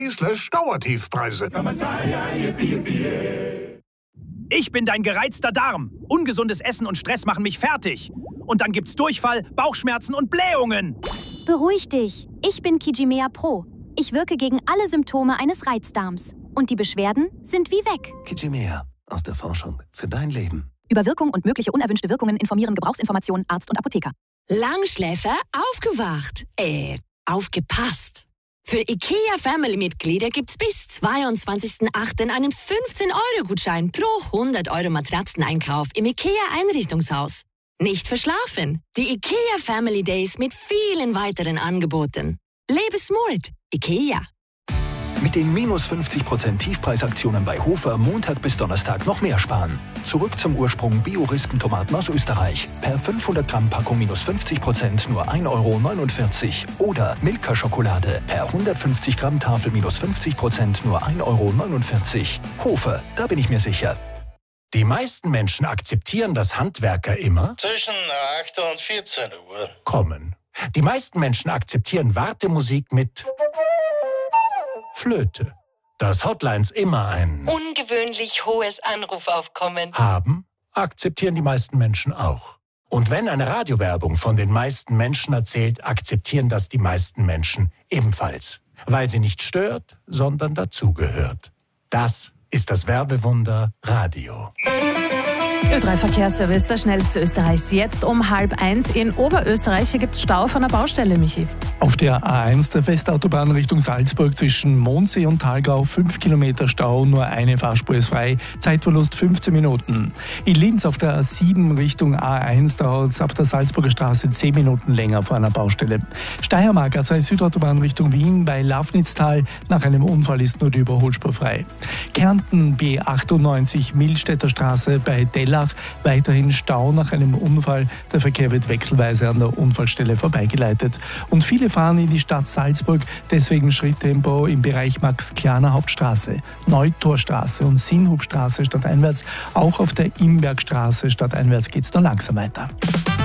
Dauertiefpreise. Ich bin dein gereizter Darm. Ungesundes Essen und Stress machen mich fertig. Und dann gibt's Durchfall, Bauchschmerzen und Blähungen. Beruhig dich. Ich bin Kijimea Pro. Ich wirke gegen alle Symptome eines Reizdarms. Und die Beschwerden sind wie weg. Kijimea. Aus der Forschung für dein Leben. Über Wirkung und mögliche unerwünschte Wirkungen informieren Gebrauchsinformationen Arzt und Apotheker. Langschläfer aufgewacht. Aufgepasst. Für IKEA-Family-Mitglieder gibt's bis 22.08. einen 15-Euro-Gutschein pro 100 Euro Matratzeneinkauf im IKEA-Einrichtungshaus. Nicht verschlafen. Die IKEA Family Days mit vielen weiteren Angeboten. Lebe smart. IKEA. Mit den minus 50% Tiefpreisaktionen bei Hofer Montag bis Donnerstag noch mehr sparen. Zurück zum Ursprung Bio-Rispentomaten aus Österreich. Per 500 Gramm Packung minus 50% nur 1,49 €. Oder Milka-Schokolade. Per 150 Gramm Tafel minus 50% nur 1,49 €. Hofer, da bin ich mir sicher. Die meisten Menschen akzeptieren, dass Handwerker immer zwischen 8 und 14 Uhr kommen. Die meisten Menschen akzeptieren Wartemusik mit Flöte. Dass Hotlines immer ein ungewöhnlich hohes Anrufaufkommen haben, akzeptieren die meisten Menschen auch. Und wenn eine Radiowerbung von den meisten Menschen erzählt, akzeptieren das die meisten Menschen ebenfalls. Weil sie nicht stört, sondern dazugehört. Das ist das Werbewunder Radio. Ö3 Verkehrsservice, der schnellste Österreichs. Jetzt um 12:30 in Oberösterreich. Hier gibt es Stau auf einer Baustelle, Michi. Auf der A1 der Westautobahn Richtung Salzburg zwischen Mondsee und Thalgau 5 Kilometer Stau, nur eine Fahrspur ist frei. Zeitverlust 15 Minuten. In Linz auf der A7 Richtung A1 dauert es ab der Salzburger Straße 10 Minuten länger vor einer Baustelle. Steiermark A2 Südautobahn Richtung Wien bei Lafnitztal. Nach einem Unfall ist nur die Überholspur frei. Kärnten B98 Millstätter Straße bei Dellach. Weiterhin Stau nach einem Unfall. Der Verkehr wird wechselweise an der Unfallstelle vorbeigeleitet. Und viele fahren in die Stadt Salzburg, deswegen Schritttempo im Bereich Max-Klaner Hauptstraße, Neutorstraße und Sinnhubstraße stadteinwärts. Auch auf der Imbergstraße stadteinwärts geht es nur langsam weiter.